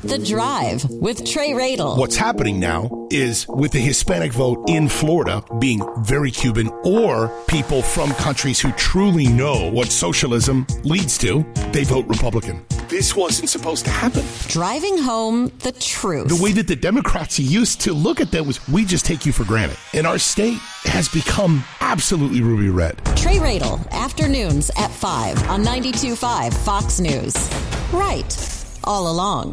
The Drive with Trey Radel. What's happening now is with the Hispanic vote in Florida being very Cuban, or people from countries who truly know what socialism leads to, they vote Republican. This wasn't supposed to happen. Driving home the truth. The way that the Democrats used to look at them was, we just take you for granted. And our state has become absolutely ruby red. Trey Radel, afternoons at 5 on 92.5 Fox News. Right. All along.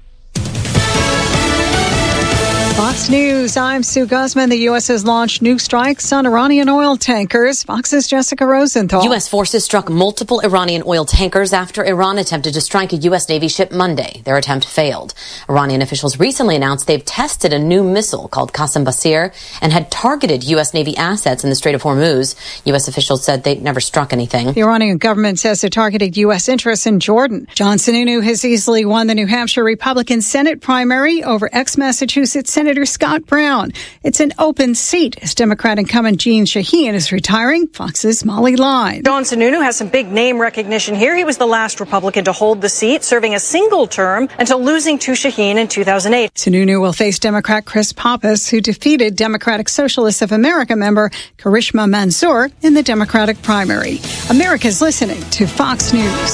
Fox News, I'm Sue Guzman. The U.S. has launched new strikes on Iranian oil tankers. Fox's Jessica Rosenthal. U.S. forces struck multiple Iranian oil tankers after Iran attempted to strike a U.S. Navy ship Monday. Their attempt failed. Iranian officials recently announced they've tested a new missile called Qassem Basir and had targeted U.S. Navy assets in the Strait of Hormuz. U.S. officials said they never struck anything. The Iranian government says it targeted U.S. interests in Jordan. John Sununu has easily won the New Hampshire Republican Senate primary over ex-Massachusetts Senator Scott Brown. It's an open seat as Democrat incumbent Jeanne Shaheen is retiring. Fox's Molly Line. John Sununu has some big name recognition here. He was the last Republican to hold the seat, serving a single term until losing to Shaheen in 2008. Sununu will face Democrat Chris Pappas, who defeated Democratic Socialists of America member Karishma Mansour in the Democratic primary. America's listening to Fox News.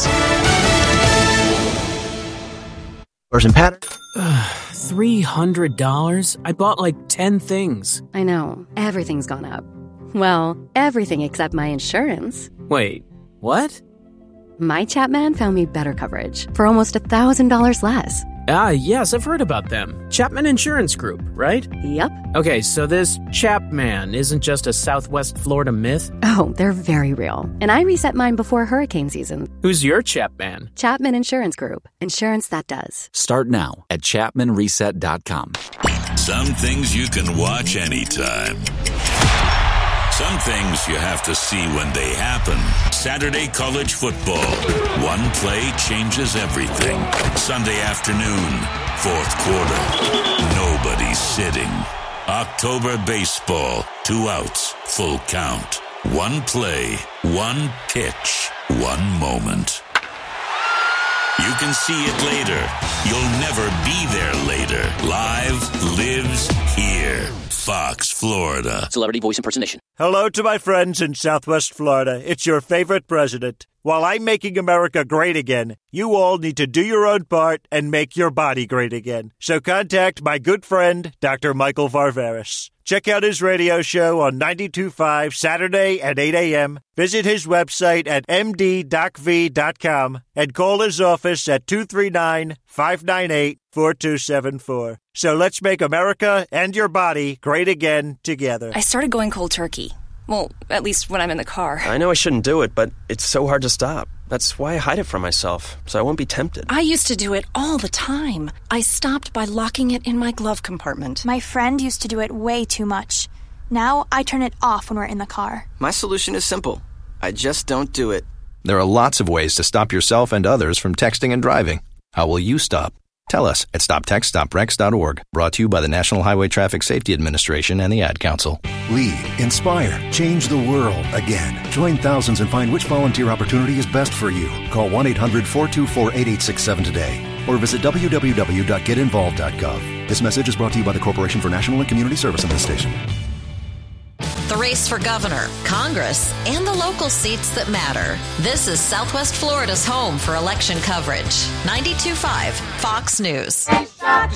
Person pattern. $300? I bought like 10 things. I know. Everything's gone up. Well, everything except my insurance. Wait, what? My Chapman found me better coverage for almost $1,000 less. Ah, yes, I've heard about them. Chapman Insurance Group, right? Yep. Okay, so this Chapman isn't just a Southwest Florida myth? Oh, they're very real. And I reset mine before hurricane season. Who's your Chapman? Chapman Insurance Group. Insurance that does. Start now at ChapmanReset.com. Some things you can watch anytime. Some things you have to see when they happen. Saturday college football. One play changes everything. Sunday afternoon, fourth quarter. Nobody's sitting. October baseball. 2 outs, full count. One play, one pitch, one moment. You can see it later. You'll never be there later. Live lives here. Fox, Florida. Celebrity voice impersonation. Hello to my friends in Southwest Florida. It's your favorite president. While I'm making America great again, you all need to do your own part and make your body great again. So contact my good friend, Dr. Michael Varvaris. Check out his radio show on 92.5 Saturday at 8 a.m. Visit his website at mddocv.com and call his office at 239-598-4274. So let's make America and your body great again together. I started going cold turkey. Well, at least when I'm in the car. I know I shouldn't do it, but it's so hard to stop. That's why I hide it from myself, so I won't be tempted. I used to do it all the time. I stopped by locking it in my glove compartment. My friend used to do it way too much. Now I turn it off when we're in the car. My solution is simple. I just don't do it. There are lots of ways to stop yourself and others from texting and driving. How will you stop? Tell us at stoptextstoprex.org. Brought to you by the National Highway Traffic Safety Administration and the Ad Council. Lead, inspire, change the world again. Join thousands and find which volunteer opportunity is best for you. Call 1-800-424-8867 today or visit www.getinvolved.gov. This message is brought to you by the Corporation for National and Community Service and this station. The race for governor, Congress, and the local seats that matter. This is Southwest Florida's home for election coverage. 92.5 Fox News.